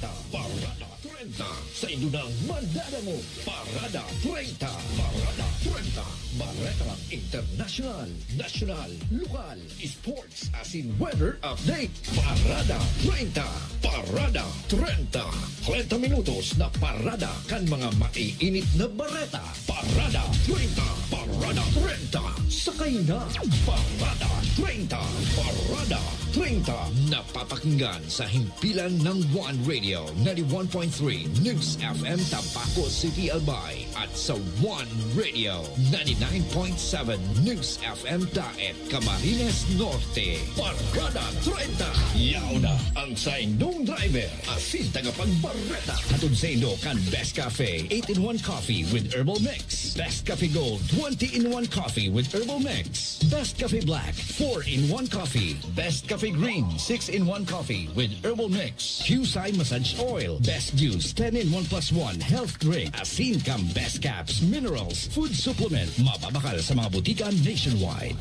Parada 30. Sa Indunang Mandada mo, Parada 30. Parada 30. Barretang International, National, Lokal, Sports as in Weather Update. Parada 30. Parada 30. 30 minutos na parada kan mga maiinit na bareta. Parada 30. Parada 30. Sakay na. Parada 30. Parada 30. Napapakinggan sa himpilan ng One Radio 91.3 News FM Tabaco City, Albay at sa One Radio 99.7 News FM Daet, Camarines Norte. Parada 30. Yaw na ang sa inyong driver. Asin tagapagbareta. Hatun sa inyo kan Best Cafe 8-in-1 Coffee with Herbal Mix. Best Cafe Gold 20-in-1 Coffee with Herbal Mix. Best Cafe Black 4-in-1 Coffee. Best Cafe Green 6-in-1 Coffee with Herbal Mix. Husay Massage Oil. Best Juice 10-in-1 plus 1 Health Drink. Asin Cam Best Caps Minerals Food Supplement. Mababakal sa mga butika nationwide.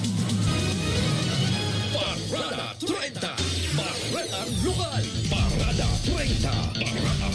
Parada 30. Bareta Lokal. Parada 30. Parada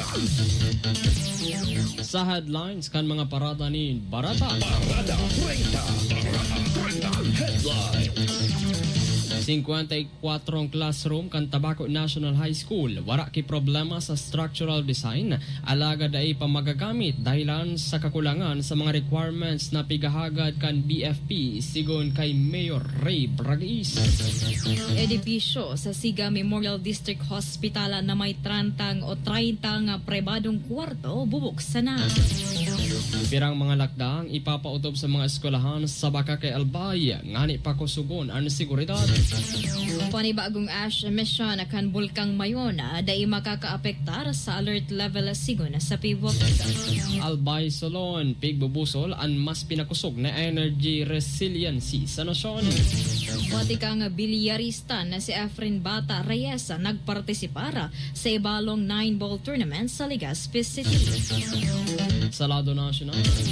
30. Sa headlines kan mga parada ni Barata. Parada 30. Parada 30. Headlines. 54 classroom kan Tabaco National High School. Wara ki problema sa structural design. Alagad ay pamagagamit dahilan sa kakulangan sa mga requirements na pigahagad kan BFP sigon kay Mayor Ray Bragis. Edipisyo sa Siga Memorial District Hospital na may 30 nga prebadong kwarto bubuksan na. Pirang mga lakdang ipapautob sa mga eskwelahan sa baka kay Albay. Ngani pa kusugon ang seguridad. Panibagong ash emission kan Bulkang Mayona dai makakaapektar sa alert level sigon sa Pibok. Albay Solon, pigbubusol ang mas pinakusog na energy resiliency sa nasyon. Pati kang bilyarista na si Efren Bata Reyes nagpartisipara sa ibalong 9-ball tournament sa Legazpi City. Sa lado national,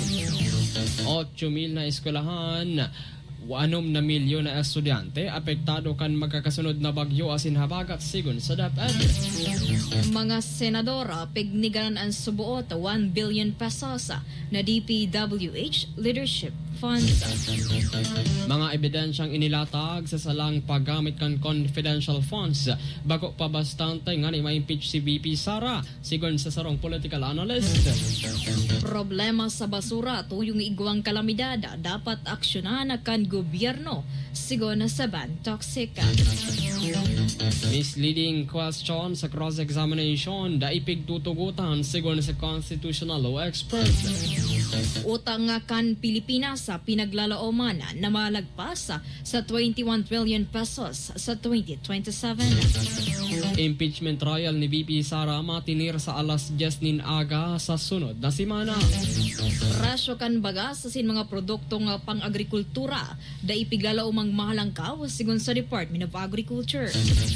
8,000 na eskwelahan, 6 na milyon na estudyante apektado kan magkakasunod na bagyo asin habagat sigon sa DepEd. Mga senadora pignigan ang subuot 1 billion pesos na DPWH Leadership Funds. Mga ebidensyang inilatag sa salang paggamit kan confidential funds bago pa bastante nga ni ma-impeach si VP Sara sigon sa sarong political analyst. Problema sa basura tuyong igwang kalamidad dapat aksyonan kan gobyerno sigon sa ban toxic. Misleading question sa cross-examination da ipigtutugutan sigon sa constitutional law expert. Utang kan Pilipinas sa pinaglalooman na malagpas sa 21 trillion pesos sa 2027. Impeachment trial ni VP Sara matinir sa alas 10 nin aga sa sunod na simana. Rasyo kan bagas sa sin mga produktong pang-agrikultura da ipiglalaomang mahalangkaw sigon sa Department of Agriculture.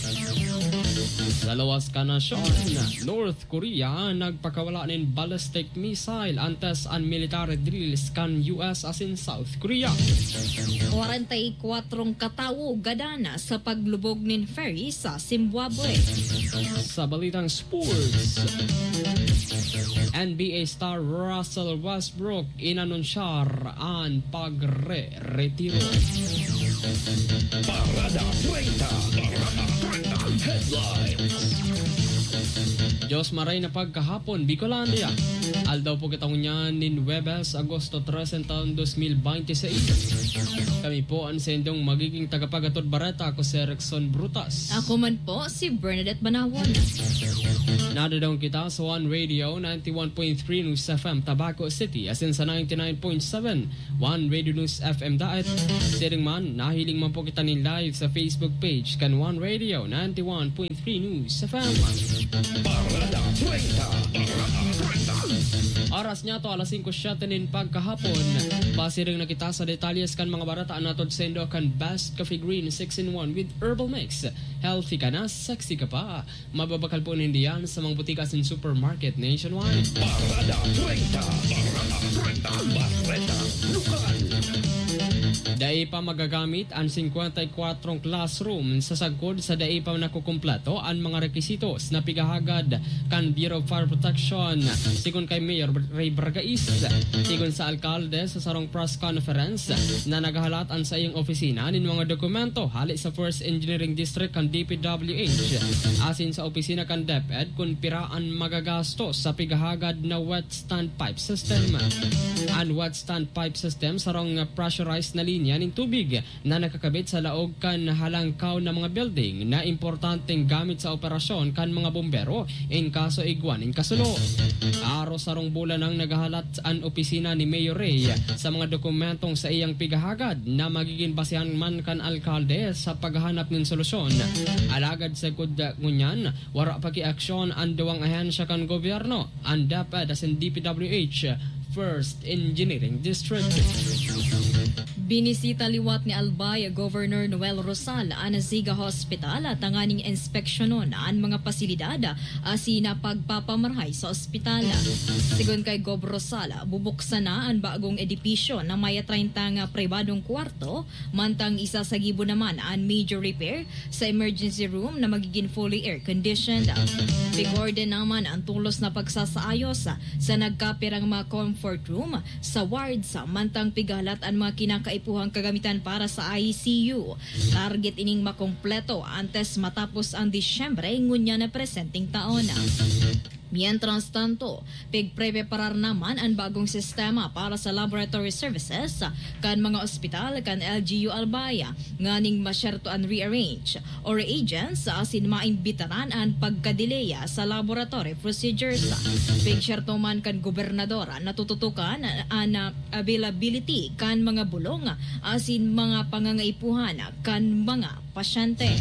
Sa lawas ka nasyon, North Korea nagpakawala nin ballistic missile antes ang military drills kan US as in South Korea. 44 katawo gadana sa paglubog nin ferry sa Zimbabwe. Sa balitang sports, NBA star Russell Westbrook inanunsyar ang pagre-retiro. Parada 30. Parada 30. Headlines. Diyos maray na pagkahapon, Bicolandia. Aldaw po kitang niya nin Webes, Agosto 13, taon 2026. Kami po ang sendong magiging tagapagatod bareta. Ako si Erickson Brutas. Ako man po si Bernadette Banawon. Nadadaw kita sa One Radio 91.3 News FM Tabaco City as in sa 99.7 One Radio News FM Daet. Siring man, nahiling man po kita nin live sa Facebook page kan One Radio 91.3 News FM. Parada 30. Oras niya to alas 5:07 nin pagkahapon. Base rin nakita sa detalyes kan mga barata anatod sendo kan Best Coffee Green 6-in-1 with Herbal Mix. Healthy ka na, sexy ka pa. Mababakal po nindiyan sa mga butikas in supermarket nationwide. Parada 30. Parada 30. Bareta Lokal. Dai pa magagamit ang 54 classroom sa sagkod sa dai pa nakukumpleto ang mga requisitos na pigahagad kan Bureau of Fire Protection. Sigon kay Mayor Ray Bargais, sigon sa alkalde sa sarong press conference na nagahalat ang sa iyang opisina nin mga dokumento hali sa First Engineering District kan DPWH asin sa opisina kan DepEd kung piraan magagastos sa pigahagad na wet stand pipe system. Ang wet stand pipe system sarong pressurized na linya ng tubig na nakakabit sa laog kan halangkaw na mga building na importanteng gamit sa operasyon kan mga bombero in kaso igwan in kasulo. Aro sarong bulan ang nagahalat ang opisina ni Mayor Ray sa mga dokumentong sa iyang pigahagad na magiging basehan man kan alkalde sa paghahanap ng solusyon. Alagad sa ngunyan, wara paki-aksyon ang duwang ahensya kan gobyerno, ang DepEd as in DPWH, First Engineering District. Binisita liwat ni Albay Governor Noel Rosal ang Ziga Hospital at tanganing inspeksyonon ang mga pasilidad asina pagpapamarhay sa ospital. Sigon kay Gov Rosal, bubuksan na ang bagong edipisyo na may 30 nga pribadong kwarto, mantang isa sa gibo naman ang major repair sa emergency room na magiging fully air-conditioned. Bigor din naman ang tulos na pagsasaayos sa nagkapirang mga comfort room sa wards, mantang pigalat ang mga kinakaipuhang kagamitan para sa ICU. Target ining makompleto antes matapos ang Disyembre ngunya na presenteng taon. Mientras tanto, pigpreparar naman ang bagong sistema para sa laboratory services kan mga ospital kan LGU Albaya nganing masyerto ang rearrange or reagents asin maimbitaran ang pagkadileya sa laboratory procedures. Pigsyerto man kan gobernador natututukan ang availability kan mga bulong asin mga pangangaipuhan kan mga pasyente.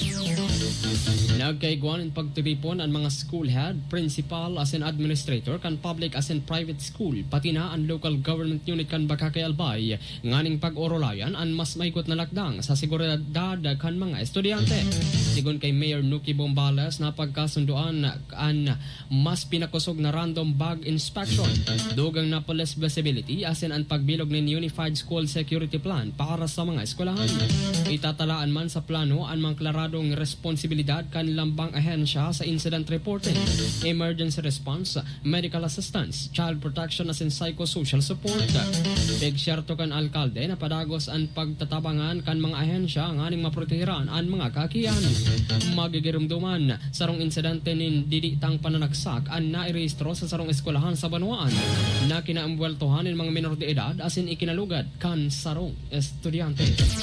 Nagkaiguan in pagtipon ang mga school head, principal as in administrator kan public as in private school pati na ang local government unit kan Bakakay Albay nganing pag-orolayan ang mas maikot na lakdang sa seguridad kan mga estudyante. Sigon kay Mayor Nuki Bombales na pagkasunduan ang mas pinakusog na random bag inspection, dugang na police visibility as in ang pagbilog ng Unified School Security Plan para sa mga eskwelahan. Itatalaan man sa plano ang mga klaradong responsibilidad kan lambang ahensya sa incident reporting, emergency response, medical assistance, child protection as in psychosocial support. Pigsyerto kan alkalde na padagos ang pagtatabangan kan mga ahensya nganing maprotehiran ang mga kakiyan. Magigirumduman sarong insidente nin diditang pananagsak ang nairehistro sa sarong eskwelahan sa Banwaan na kinaambweltohan ng mga minor de edad as in ikinalugad kan sarong estudyante.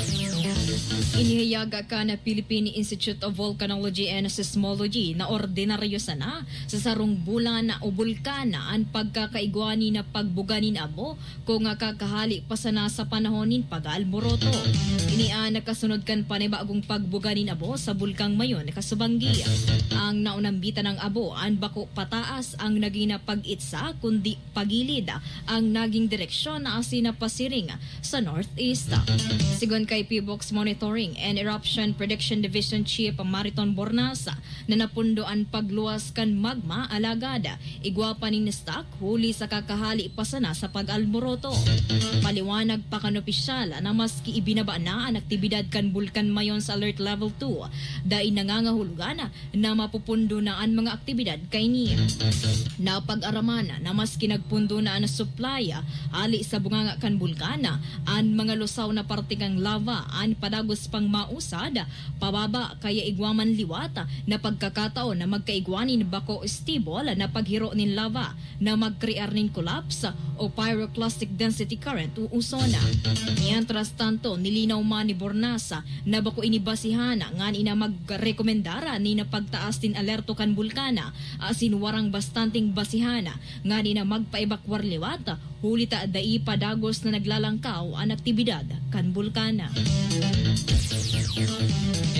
Inihayaga ka na Philippine Institute of Volcanology and Seismology na ordinaryo sana sa sarong bulan na o bulkana ang pagkakaigwani na pagbuganin abo kung kakahali pa sana sa panahonin pag-alboroto. Iniaan nakasunod kan panibagong pagbuganin abo sa bulkang Mayon kasubanggi. Ang naunambitan ng abo ang bako pataas ang naging na pag-itsa kundi pagilid ang naging direksyon na asina pasiring sa northeast. Sigon kay PBOX Monitoring and Eruption Prediction Division Chief Mariton Bornasa na napundo ang pagluwas kan magma alagada igwapa ni stock huli sa kakahali pa sana sa pag-alboroto. Paliwanag pa kan opisyal na maski ibinaba na ang aktibidad kan bulkan Mayon sa alert level 2 dahil nangangahulugan na mapupundo na ang mga aktibidad kay niya. Napag-araman na maski nagpundo na ang supply hali sa bunganga kan bulkana ang mga lusaw na partikang lava ang padagos pang mausad pababa kaya igwaman liwata na pagkakataon na magkaigwanin bako stable na paghiro nin lava na magkrear nin collapse o pyroclastic density current o usona. Mientras tanto nilinaw man ni Bornasa na bako inibasihan nga ina magrekomendara ni na pagtaas tin alerto kan bulkana asin warang bastanting basihana nga ni na magpaebakwar liwata hulita dai padagos na naglalangkaw ang aktibidad kan bulkana.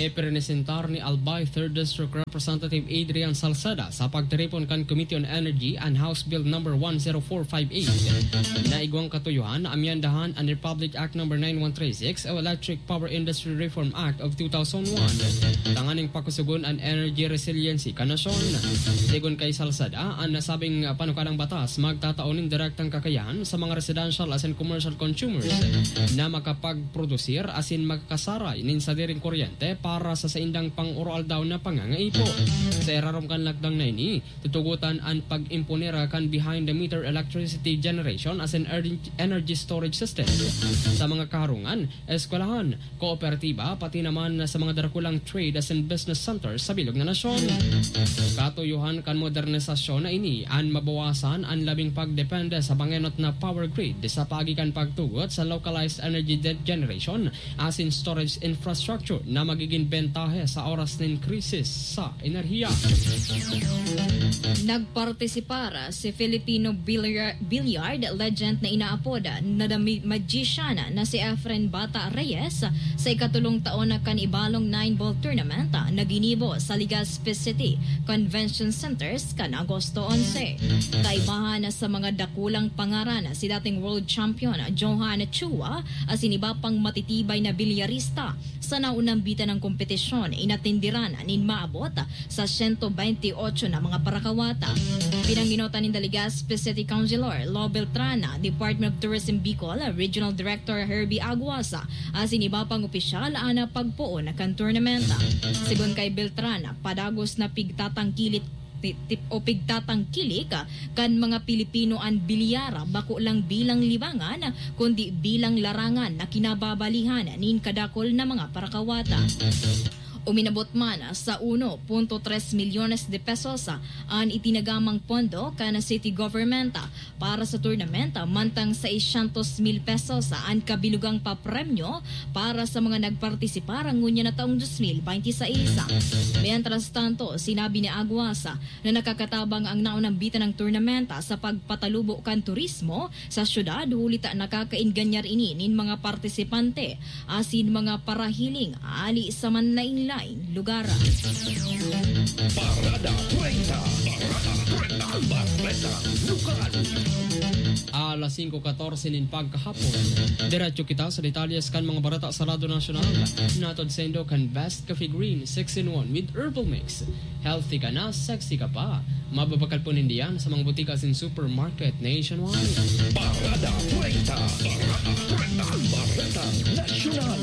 Ipresentar ni Albay 3rd District Representative Adrian Salceda sa pagtiripon kan Committee on Energy and House Bill No. 10458 na igwang katuyuhan na amyandahan ang Republic Act No. 9136 o Electric Power Industry Reform Act of 2001. Tanganing pakusugon ang energy resiliency kanasyon. Sigon kay Salceda, ang nasabing panukalang batas magtatauning direktang kakayahan sa mga residential as in commercial consumers na makapagprodusir as in magkasaray nin sa diring kuryente para sa saindang pang-oral daw na pangangaipo. Sa erarom kan lakdang na ini, tutugutan ang pag-imponera kan behind-the-meter electricity generation as in energy storage system sa mga kaharungan, eskwelahan, kooperatiba, pati naman sa mga darakulang trade as in business centers sa bilog na nasyon. Katuyuhan kan modernisasyon na ini ang mabawasan ang labing pagdepende sa bangenot na power grid sa pagikan pagtugot sa localized energy generation as in storage infrastructure na magiging bentahe sa oras ng krisis sa enerhiya. Nagpartisipar si Filipino billiard legend na inaapoda na magician na si Efren Bata Reyes sa ikatulong taon na kanibalong 9-ball tournament na ginibo sa Legazpi City Convention Centers kan Agosto 11. Kaibahan sa mga dakulang pangaran si dating world champion Johan Chua as iniba pang matitibay na bilyarista sa naunang bita ng kompetisyon inatindiran nin maabot sa 128 na mga parakawata. Pinanginota ni Legazpi City Councilor Lo Beltrana, Department of Tourism Bicol, Regional Director Herbie Aguasa as iniba pang opisyal na pagpuon na kan tournamenta. Sigon kay Beltrana, padagos na pigtatangkilik kan mga Pilipino ang bilyara bako lang bilang libangan kundi bilang larangan na kinababalihan nin kadakol na mga parakawata. Uminabot man sa 1.3 milyones de pesos ang itinagamang pondo kana city government para sa tournament mantang 600,000 pesos ang kabilugang papremyo para sa mga nagpartisipar ang ngunya na taong 2026. Mientras tanto, sinabi ni Aguasa na nakakatabang ang naunang bita ng tournament sa pagpatalubo kan turismo sa syudad hulita nakakainganyar ini nin mga partisipante asin mga parahiling ali sa manlain lugar. Parada 30. Barreta Lokal. Alas 5:14 nin pagkahapon. Diretso kita sa detalles kan mga barata sa Radyo Nacional. Natod sendo kan Best Coffee Green 6-in-1 with herbal mix. Healthy ka na, sexy ka pa. Mababakal po nindiyan sa mga butika sin supermarket nationwide. Parada 30. Barreta Nacional.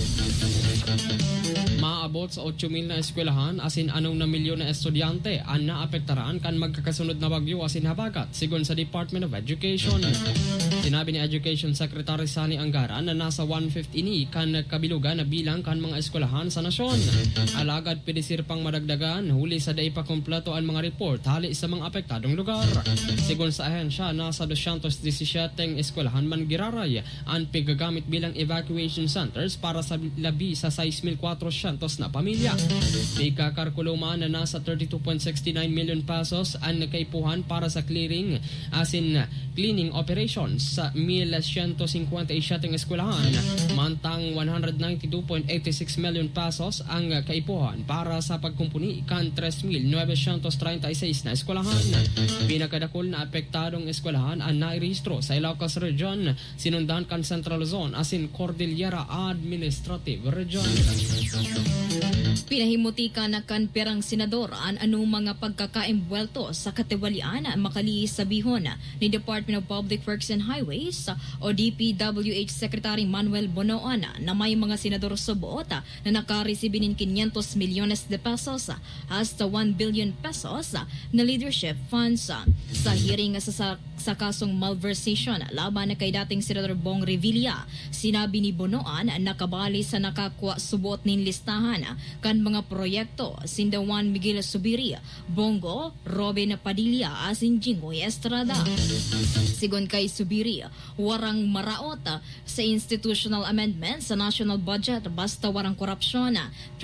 Maabot sa 8,000 na eskwelahan asin 6 na milyon na estudyante ang naapektaran kan magkakasunod na bagyo asin habagat sigon sa Department of Education. Sinabi ni Education Secretary Sani Anggaran na nasa 150 ini kan kabilugan na bilang kan mga eskwelahan sa nasyon. Alagad pidisir pang madagdagan huli sa day pa kompleto ang mga report hali sa mga apektadong lugar. Sigon sa ahensya, nasa 217 eskwelahan man giraray ang pigagamit bilang evacuation centers para sa labi sa 6,400 na pamilya. Di kakarkuluman na nasa 32.69 million pesos ang nakaipuhan para sa clearing asin cleaning operations sa 1,157 eskwelahan. Mantang 192.86 million pesos ang kaipuhan para sa pagkumpuni kan 3,936 na eskwelahan. Pinakadakol na apektadong eskwelahan ang nairehistro sa Ilocos Region, sinundan kan Central Zone asin Cordillera Administrative Region. Pinahimutika na kan pirang senador ang anong mga pagkakaimbuelto sa katiwalian makali sabihon ni Department of Public Works and Highways o DPWH Secretary Manuel Bonoan na may mga senador subuot na nakaresibin ng 500 milyones de pesos hasta 1 billion pesos na leadership funds sa hearing sa kasong malversation laban na kay dating Senador Bong Revilla. Sinabi ni Bonoan na kabali sa nakakuha subuot nin listahan kan mga proyekto sinda Juan Miguel Subiri, Bongo, Robin Padilla asin Jingoy Estrada. Sigon kay Subiri, warang maraot sa institutional amendment sa national budget basta warang korupsyon,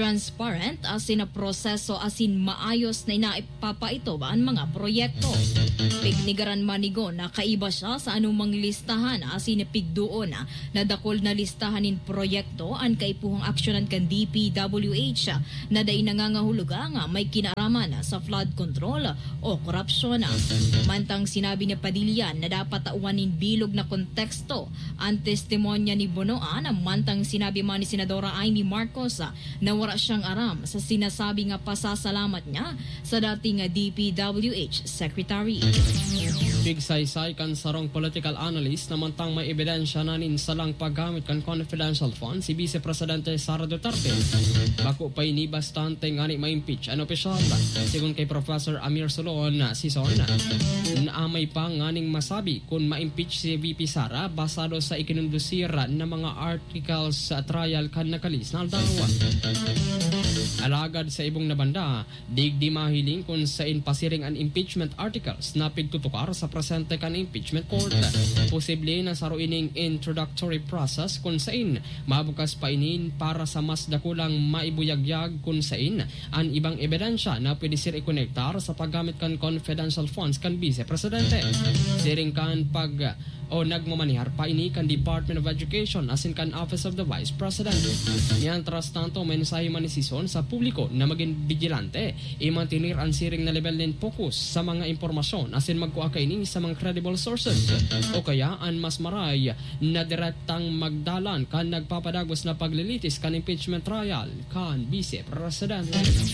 transparent asin na proseso asin maayos na inaipapaito ang mga proyekto. Pignigaran manigo na kaiba siya sa anumang listahan asin pigduon na dakol na listahan in proyekto ang kaipuhang aksyonan kan DPWH na day nangangahuluga nga may kinaraman sa flood control o korupsyon. Mantang sinabi ni Padilla na dapat tauanin bilog na konteksto ang testimonya ni Bonoan, mantang sinabi man ni Senadora Amy Marcos na wala siyang aram sa sinasabi nga pasasalamat niya sa dating DPWH Secretary. Bigsaysay kan sarong political analyst na mantang may ebidensya na ninsalang paggamit kan confidential funds si Vice Presidente Sara Duterte. Bako pa ini bastante nga ni ma-impeach ang opisyal. Sigun kay Professor Amir Solon Sison, naamay pa nga ning masabi kung ma-impeach si VP Sara basado sa ikinundusira na mga articles sa trial kan nakalis na aldawa. Alagad sa ibong nabanda, digdi mahiling kung sa inpasiring ang impeachment articles na pigtutukar sa presente kan impeachment court. Posible na saruining introductory process kung sain mabukas pa inin para sa mas dakulang maibuyagyag kung sain ang ibang ebidensya na pwede sir ikonektar sa paggamit kan confidential funds kan Vice Presidente. Siring kan pag o nagmamanihar pa ini kan Department of Education asin kan Office of the Vice President. Mientras tanto, mensahe man ni Sison sa publiko na maging vigilante, i-mantinir ang siring na level din focus sa mga impormasyon asin magkuha kaini sa mga credible sources o kaya ang mas maray na direktang magdalan kan nagpapadagos na paglilitis kan impeachment trial kan Vice President.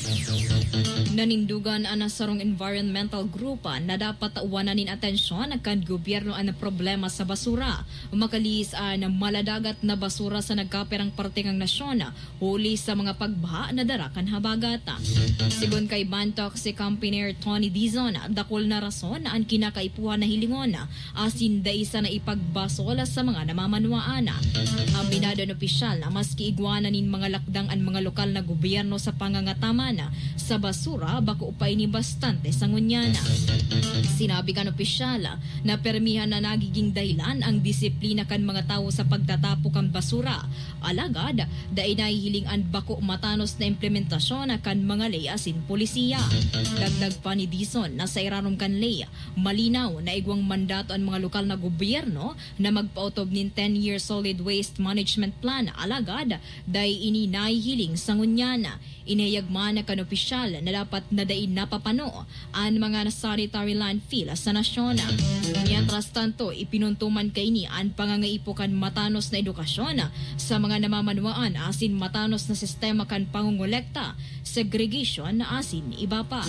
Nanindugan ang nasarong environmental group na dapat tauwananin atensyon kan gobyerno ang problema sa basura. Makalis ang maladagat na basura sa nagkaperang parte ng nasyon huli sa mga pagbaha na darakan habagata. Sigon kay Bantok si Campiner Tony Dizon, dakol na rason na ang kinakaipuhan na hilingon asin da isa na ipagbasol sa mga namamanwaan. Ang binadon opisyal na maski igwanan mga lakdang ang mga lokal na gobyerno sa pangangataman sa basura bako upay ni bastante sa ngunyana. Sinabi kan opisyal na permihan na nagiging dahilan ang disiplina kan mga tao sa pagtatapo kan basura. Alagad, dahil nahihiling ang bako matanos na implementasyon kan mga ley asin polisiya. Dagdag pa ni Dizon na sa iranom kan ley, malinaw na igwang mandato ang mga lokal na gobyerno na magpautob nin 10-year solid waste management plan. Alagad, dahil ini nahihiling sa ngunyana. Inayagman na kan opisyal na dapat na dain napapano ang mga sanitary landfill sa nasyon. Mientras tanto, ipinuntuman kaini ang pangangaipukan matanos na edukasyon sa mga namamanwaan asin matanos na sistema kan pangungolekta, segregation asin iba pa.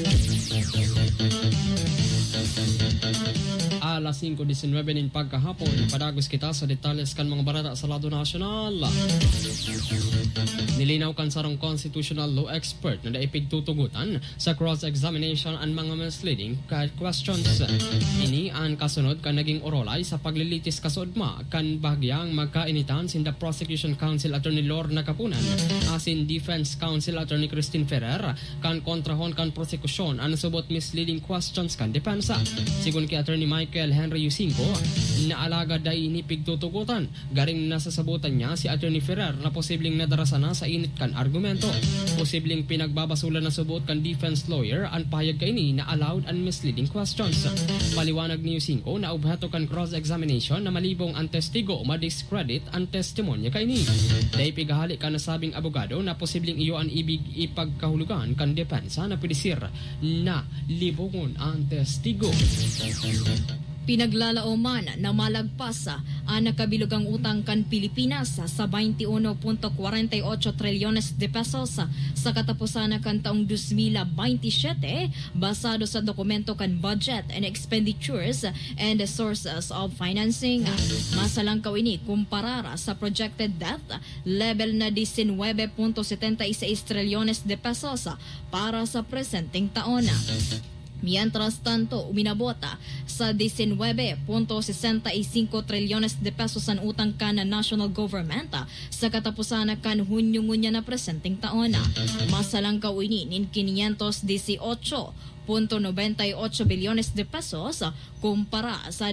Alas 5:19 nin pagkahapon, padagos kita sa detalles kan mga barata sa lado nasyonal. Nilinaw kan sarong constitutional law expert na daipigtutugutan sa cross-examination ang mga misleading questions. Ini ang kasunod kan naging orolay sa paglilitis kasudma kan bahagyang magkainitan sin the Prosecution Counsel Attorney Lorna Capunan asin Defense Counsel Attorney Christine Ferrer kan kontrahon kan prosekusyon ang subot misleading questions kan depensa. Sigun kay Attorney Michael Henry Yusinko, naalaga day ini pigtutugutan. Garing nasasabutan niya si Attorney Ferrer na posibleng nadarasa na sa init kan argumento. Posibleng pinagbabasulan na subot kan defense lawyer ang pahayag kaini na allowed and misleading questions. Paliwanag ni Yusinko na objeto kan cross-examination na malibong ang testigo ma-discredit ang testimonya kaini. Day pigahali kan nasabing abogado na posibleng iyo ang ibig ipagkahulugan kan depensa na pidisir na libongon ang testigo. Pinaglalaoman na malagpas ang nakabilugang utang kan Pilipinas sa 21.48 trilyones de pesos sa katapusan kan taong 2027 basado sa dokumento kan Budget and Expenditures and the Sources of Financing. Masalangkaw ini kumparar sa projected debt level na 19.76 trilyones de pesos para sa presenteng taon. Mientras tanto, uminabota sa 19.65 trilyones de pesos ang utang kan na national government sa katapusan kan Hunyo-ngunya na presenteng taon. Masalangkaw ini nin 518.98 bilyones de pesos kumpara sa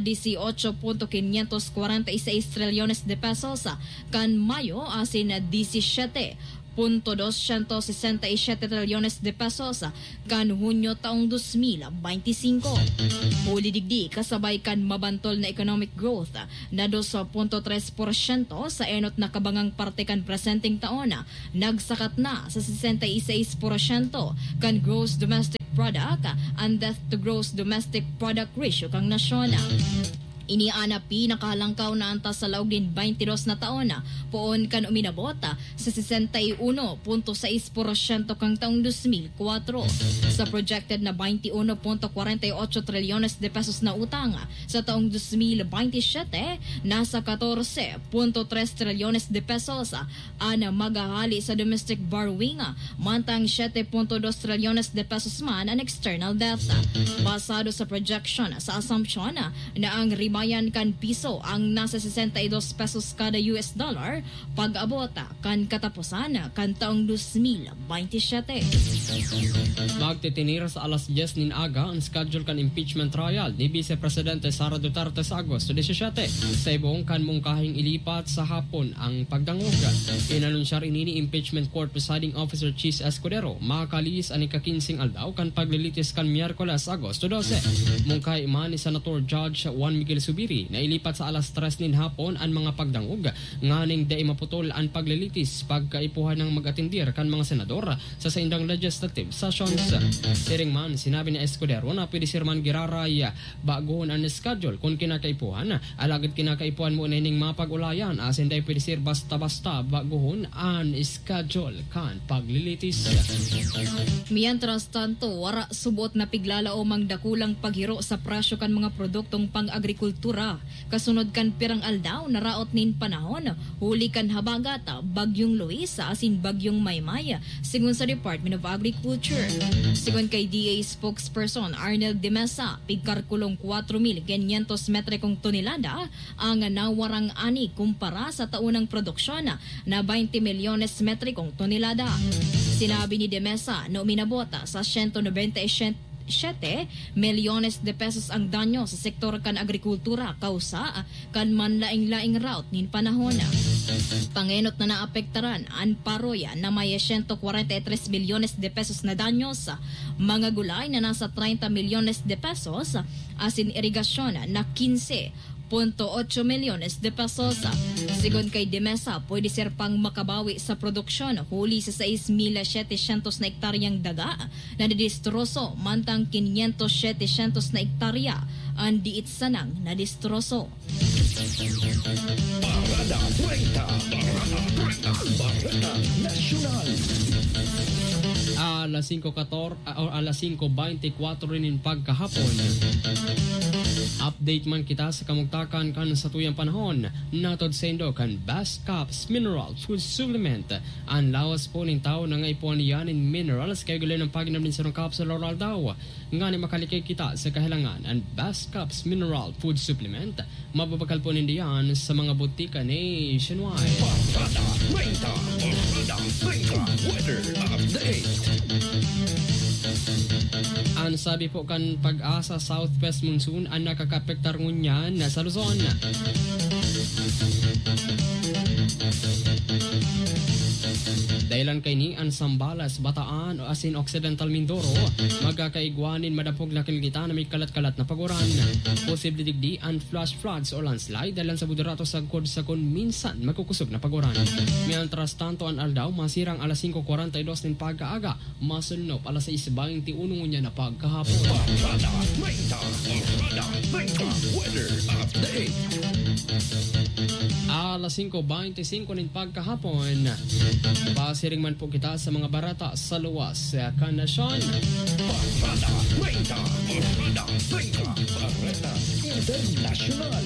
18.546 trilyones de pesos kan Mayo asin 17.9 267 trilyones de pesos kan Hunyo taong 2025. Huli digdi kasabay kan mabantol na economic growth na 2.3% sa enot na kabangang parte kan presenteng taon nagsakat na sa 66% kan gross domestic product and debt to gross domestic product ratio kang nasyon. Iniana pinakahalangkaw na antas sa laog din 22 na taon poon kan uminabota sa 61.6% kang taong 2004 sa projected na 21.48 trilyones de pesos na utang sa taong 2027 nasa 14.3 trilyones de pesos ana magahali sa domestic borrowing mantang 7.2 trilyones de pesos man ang external debt basado sa projection sa assumption na ang ribayan kan piso ang nasa 62 pesos kada US dollar pag-abota kan katapusan kan taong 2027. Magtitinira sa alas 10 nin aga ang schedule kan impeachment trial ni Vice Presidente Sara Duterte sa Agosto 17 sa ibong kan mungkahing ilipat sa hapon ang pagdangog. Inanunsyar ini ni Impeachment Court Presiding Officer Chis Escudero makakalis ani ka-15 aldaw kan paglilitis kan Miyerkules Agosto 12. Mungkay man ni Senator Judge Juan Miguel Subiri na ilipat sa alas 3 nin hapon ang mga pagdangog nganing dai maputol ang paglilitis pagkaipuhan ng mag-atindir kan mga senador sa saindang legislative sessions. Siring man sinabi ni Escudero na pwede sirman giraray baguhon ang schedule kung kinakaipuhan alagad kinakaipuhan mo na ining mapag-ulayan asin dai pwede sir basta-basta baguhon ang schedule kan paglilitis. Mientras tanto wara subot na piglala o mangdakulang paghiro sa presyo kan mga produktong pang-agrikultura kasunod kan pirang aldaw na raot nin panahon huli kan habagat bagyong Luis asin bagyong Maymay sigun sa Department of Agriculture. Sigun kay DA spokesperson Arnel de Mesa pigkarkulong 4,500 metrikong tonelada ang nawarang ani kumpara sa taunang produksyon na 20 milyones metrikong tonelada. Sinabi ni de Mesa na uminabota sa 197 milyones de pesos ang danyo sa sektor kan agrikultura kausa kan manlaing-laing route nin panahon. Pangenot na naapektaran ang paroya na may 143 milyones de pesos na danyo sa mga gulay na nasa 30 milyones de pesos asin irigasyon na 15.8 milyones de pesos. Sigon kay Demesa, pwede sir pang makabawi sa produksyon huli sa 6,700 na hektaryang daga na didistroso mantang 500-700 na hektarya ang diit sanang na distroso. Parada 30, Barada Nacional. Alas 5:24 rin pagkahapon. Update man kita sa kamugtakan kan sa tuyang panahon. Natod sendo kan Best Cups Mineral Food Supplement. Ang lawas po ng tao na ngaipuan niyan in minerals kaya gulo ng paginam din sa ng capsule oral daw. Nga ni makalikay kita sa kahilangan ang Best Cups Mineral Food Supplement. Mababakal po nindiyan sa mga butika nationwide. Parada 30, weather update. Ang sabi po kan Pag-asa Southwest Monsoon ang nakakapektar ngunyan sa Luzon. Dahilan kay ni ang Sambales, Bataan o asin Occidental Mindoro magkakaigwanin madapog na kilgita na may kalat-kalat na paguran. Posible digdi ang flash floods o landslide dahil sa budurato sagkod sa kun minsan magkukusog na paguran. Mientras tanto ang aldaw masirang alas 5:42 ng pagkaaga masunop alas 6:21 ngunya na pagkahapon. Parada 30, weather update. Alas 5:25 ng pagkahapon. Pasiring man po kita sa mga barata sa luwas sa kanasyon. Parada 30, Barada International.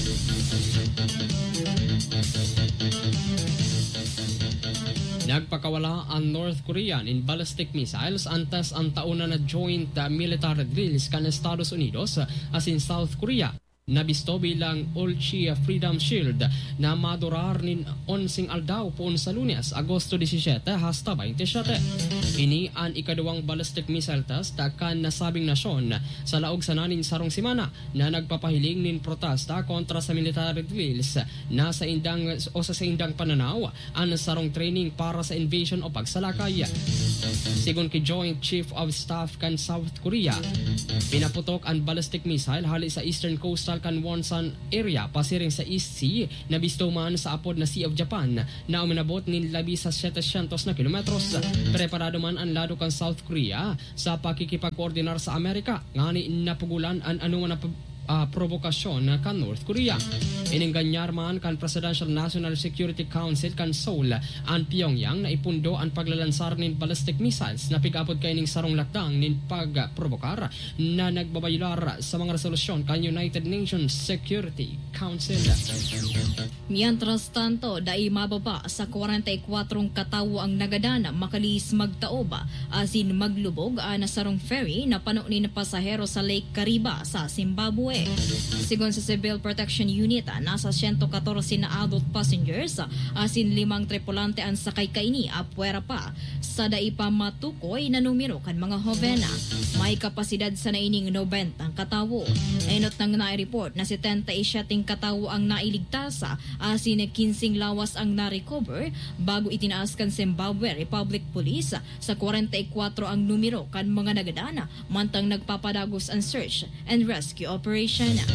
Nagpakawala ang North Korea in ballistic missiles antas ang tauna na joint military drills kan Estados Unidos asin South Korea. nabisto bilang Olchi Freedom Shield na madurar nin 11 aldaw poon sa Lunes, Agosto 17 hasta 27. Ini ang ikaduwang ballistic missile test kan nasabing nasyon sa laog sa nanin sarong simana na nagpapahiling nin protesta kontra sa military drills na sa indang pananaw ang sarong training para sa invasion o pagsalakay. Sigon kay Joint Chief of Staff kan South Korea, pinaputok ang ballistic missile hali sa eastern coastal kan Wonsan area pasiring sa East Sea na bisto man sa apod na Sea of Japan na uminabot nin labi sa 700 na kilometros. Preparado man ang lado kan South Korea sa pakikipag-koordinar sa Amerika ngani napugulan ang anuman na provokasyon kan North Korea. Ininganyar man kan Presidential National Security Council kan Seoul ang Pyongyang na ipundo ang paglalansar nin ballistic missiles na pigapod kay ning sarong lakdang nin pagprovokar na nagbabayular sa mga resolusyon kan United Nations Security Council. Mientras tanto, dai mababa sa 44 katawo ang nagadana makalis magtaoba asin maglubog na sarong ferry na pano ni pasahero sa Lake Kariba sa Zimbabwe. Sigon sa Civil Protection Unit, nasa 114 na adult passengers asin 5 tripulante ang sakay kaini apwera pa sa dai pa matukoy na numero kan mga hovena. May kapasidad sa naining 90 ang katawo. Enot nang na-report na 77 katawo ang nailigtas asin 15 lawas ang na-recover bago itinaas kan Zimbabwe Republic Police sa 44 ang numero kan mga nagadana mantang nagpapadagos ang search and rescue operation.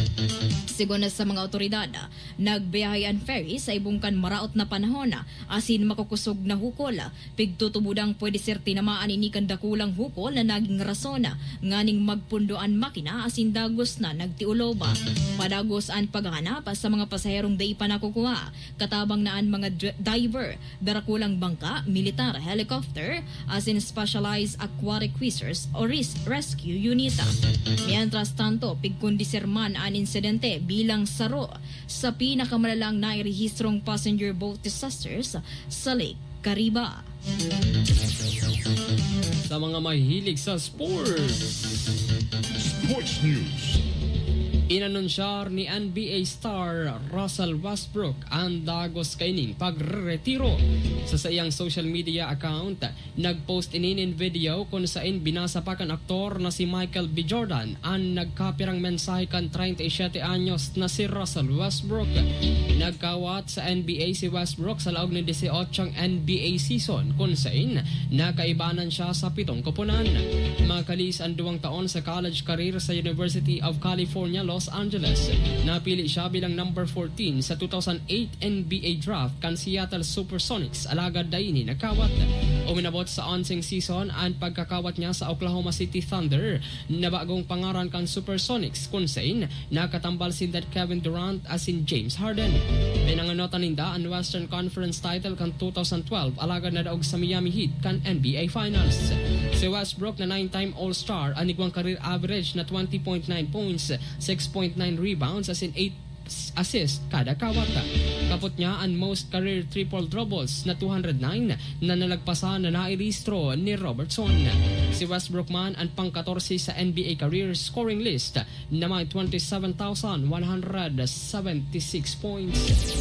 Sigon na sa mga otoridad, nagbiyahe ang ferry sa ibungkan maraot na panahon asin makukusog na hukol. Pigtutubudang pwede ser tinamaan ini kan dakulang hukol na naging rason nganing magpundoan makina asin dagos na nagtiuloba. Padagos ang paghanap sa mga pasaherong day pa nakukuha. Katabang naan mga diver, darakulang bangka, militar, helicopter, asin specialized aquatic cruisers o rescue unit. Mientras tanto, pigkondisirman ang insidente bilang saro sa pinakamalalang nairehistrong passenger boat disasters sa Lake Kariba. Sa mga mahilig sa sports News. Inanunsyar ni NBA star Russell Westbrook ang dagos kaining pagretiro. Sa iyang social media account, nagpost inin video kung saan binasa pa kan aktor na si Michael B. Jordan ang nagkapirang mensahe kan 37 anyos na si Russell Westbrook. Nagkawat sa NBA si Westbrook sa laog ng 18 NBA season kung saan nakaibanan siya sa 7 koponan. Makalis ang 2 taon sa college career sa University of California, Los Angeles. Napili siya bilang number 14 sa 2008 NBA draft kan Seattle Supersonics alagad daini nagkawat. Uminabot sa 11 season ang pagkakawat niya sa Oklahoma City Thunder na bagong pangaran kan Supersonics kung saan nakatambal si Kevin Durant asin James Harden. Pinanganotan ninda ang Western Conference title kan 2012 alagad na daog sa Miami Heat kan NBA Finals. Si Westbrook na 9-time All-Star ang nigwang career average na 20.9 points, 6.9 rebounds asin 8 assist kada kawata. Kapot niya ang most career triple-doubles na 209 na nalagpasan na nairehistro ni Robertson. Si Westbrook man ang pang-14 sa NBA career scoring list na may 27,176 points.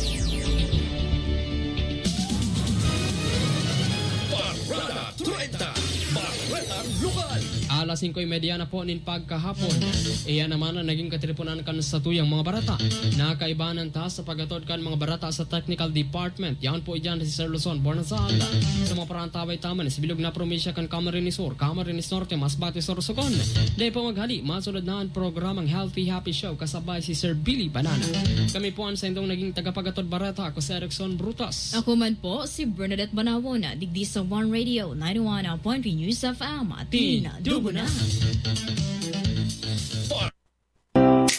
Parada 30, Baretang Lokal. Alas 5:30 na po nin pagkahapon. Iyan naman ang naging katripunan kan sa tuyang mga barata. Nakaibanan ta sa pagatod kan mga barata sa technical department. Yan po iyan si Sir Luzon Bornazal. Sa mga parantaway taman sa bilog na probinsya kan Camarines Sur, Camarines Norte, Masbate, Sorsogon. Dahil po maghali, masunod na ang programang Healthy Happy Show kasabay si Sir Billy Banana. Kami po ang sa indong naging tagapagatod barata. Ako si Erickson Brutas. Ako man po si Bernadette Banawona, digdi sa One Radio 91.3 News FM at Tina Dugo na.